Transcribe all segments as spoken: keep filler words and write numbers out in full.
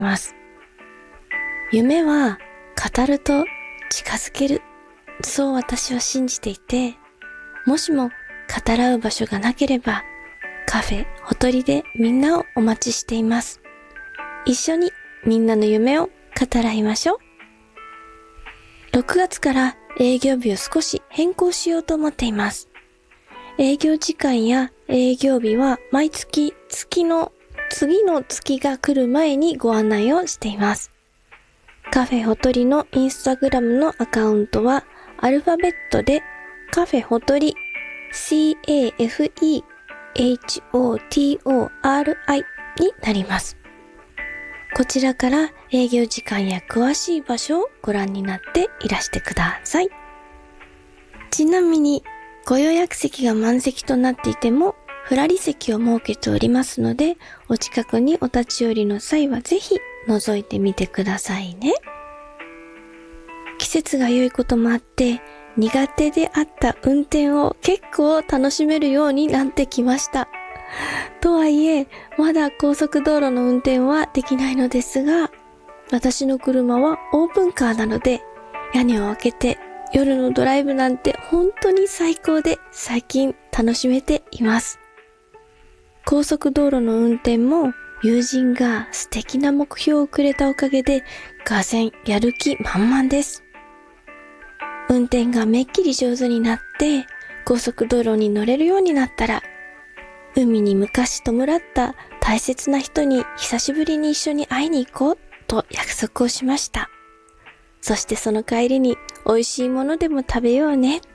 ます。夢は語ると近づける。そう私は信じていて、もしも語らう場所がなければ、カフェほとりでみんなをお待ちしています。一緒にみんなの夢を語らいましょう。ろくがつから営業日を少し変更しようと思っています。営業時間や営業日は毎月月の次の月が来る前にご案内をしています。カフェほとりのインスタグラムのアカウントはアルファベットでカフェほとり シーエーエフイーエイチオーティーオーアールアイ になります。こちらから営業時間や詳しい場所をご覧になっていらしてください。ちなみにご予約席が満席となっていてもふらり席を設けておりますので、お近くにお立ち寄りの際はぜひ覗いてみてくださいね。季節が良いこともあって苦手であった運転を結構楽しめるようになってきました。とはいえ、まだ高速道路の運転はできないのですが、私の車はオープンカーなので、屋根を開けて夜のドライブなんて本当に最高で最近楽しめています。高速道路の運転も友人が素敵な目標をくれたおかげで、がぜんやる気満々です。運転がめっきり上手になって、高速道路に乗れるようになったら、海に昔弔った大切な人に久しぶりに一緒に会いに行こうと約束をしました。そしてその帰りに美味しいものでも食べようねって、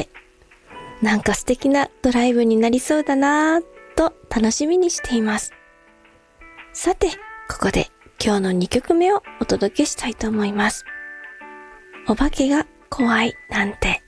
なんか素敵なドライブになりそうだなぁと楽しみにしています。さて、ここで今日のにきょくめをお届けしたいと思います。お化けが怖いなんて。